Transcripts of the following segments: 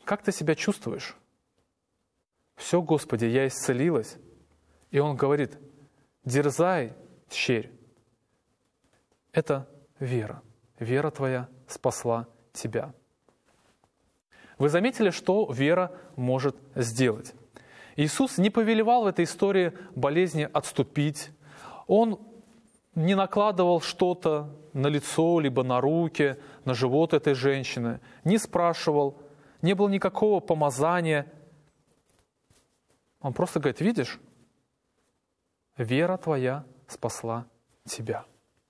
как ты себя чувствуешь? Все, Господи, я исцелилась. И он говорит: дерзай, щерь. Это вера. Вера твоя спасла тебя. Вы заметили, что вера может сделать? Иисус не повелевал в этой истории болезни отступить. Он не накладывал что-то на лицо, либо на руки, на живот этой женщины. Не спрашивал. Не было никакого помазания. Он просто говорит: видишь, вера твоя спасла тебя.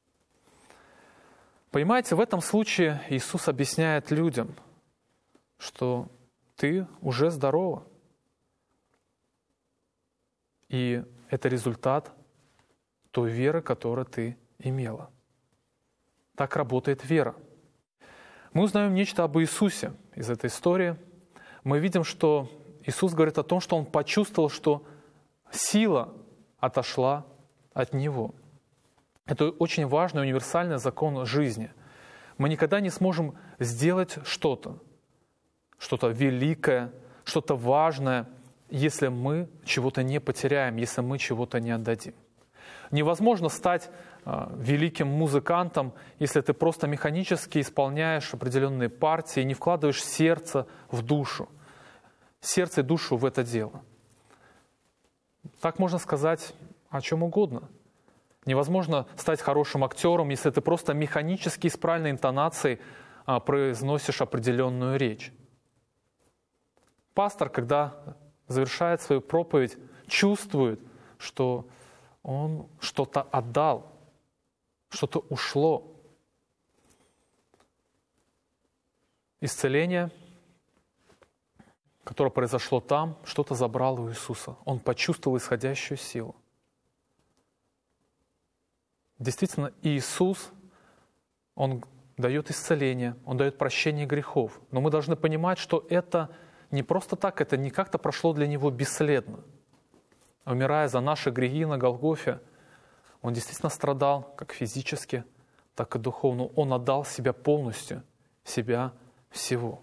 Понимаете, в этом случае Иисус объясняет людям, что ты уже здорова. И это результат той веры, которую ты имела. Так работает вера. Мы узнаем нечто об Иисусе из этой истории. Мы видим, что Иисус говорит о том, что Он почувствовал, что сила отошла от Него. Это очень важный универсальный закон жизни. Мы никогда не сможем сделать что-то великое, что-то важное, если мы чего-то не потеряем, если мы чего-то не отдадим. Невозможно стать великим музыкантом, если ты просто механически исполняешь определенные партии, не вкладываешь сердце в душу, сердце и душу в это дело. Так можно сказать о чем угодно. Невозможно стать хорошим актером, если ты просто механически с правильной интонацией произносишь определенную речь. Пастор, когда завершает свою проповедь, чувствует, что он что-то отдал, что-то ушло. Исцеление, которое произошло там, что-то забрало у Иисуса. Он почувствовал исходящую силу. Действительно, Иисус, Он дает исцеление, Он дает прощение грехов. Но мы должны понимать, что это не просто так, это не как-то прошло для Него бесследно. Умирая за наши грехи на Голгофе, Он действительно страдал как физически, так и духовно. Он отдал себя полностью, себя всего.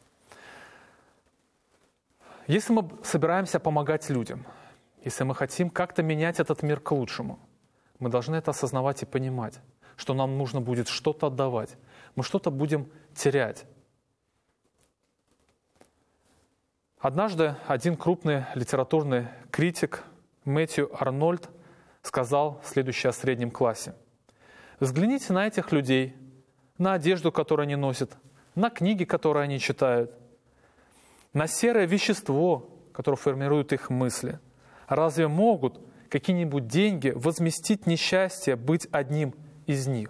Если мы собираемся помогать людям, если мы хотим как-то менять этот мир к лучшему, мы должны это осознавать и понимать, что нам нужно будет что-то отдавать. Мы что-то будем терять. Однажды один крупный литературный критик Мэтью Арнольд сказал следующее о среднем классе. Взгляните на этих людей, на одежду, которую они носят, на книги, которые они читают, на серое вещество, которое формирует их мысли. Разве могут какие-нибудь деньги возместить несчастье быть одним из них?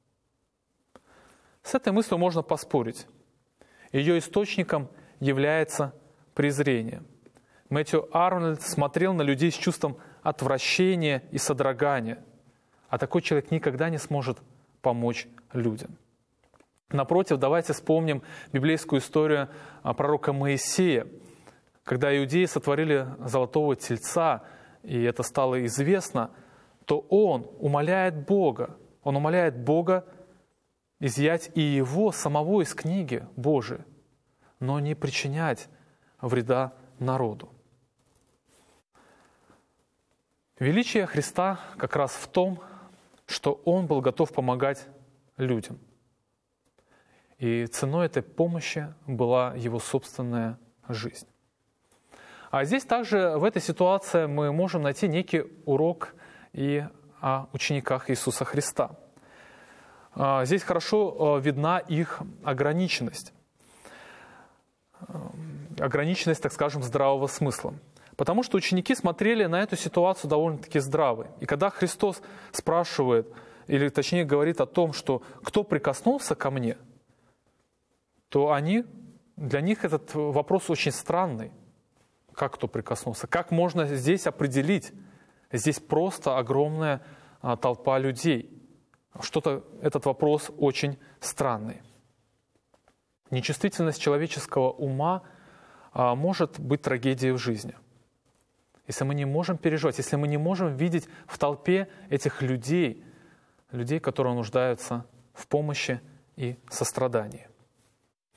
С этой мыслью можно поспорить. Ее источником является презрение. Мэтью Арнольд смотрел на людей с чувством отвращения и содрогания, а такой человек никогда не сможет помочь людям. Напротив, давайте вспомним библейскую историю пророка Моисея, когда иудеи сотворили золотого тельца, и это стало известно, то он умоляет Бога изъять и его самого из книги Божией, но не причинять вреда народу. Величие Христа как раз в том, что Он был готов помогать людям. И ценой этой помощи была Его собственная жизнь. А здесь также в этой ситуации мы можем найти некий урок и о учениках Иисуса Христа. Здесь хорошо видна их ограниченность. Ограниченность, так скажем, здравого смысла. Потому что ученики смотрели на эту ситуацию довольно-таки здраво. И когда Христос спрашивает, или точнее говорит о том, что «кто прикоснулся ко мне?», то для них этот вопрос очень странный. Как кто прикоснулся? Как можно здесь определить? Здесь просто огромная толпа людей. Этот вопрос очень странный. Нечувствительность человеческого ума может быть трагедией в жизни. Если мы не можем переживать, если мы не можем видеть в толпе этих людей, которые нуждаются в помощи и сострадании.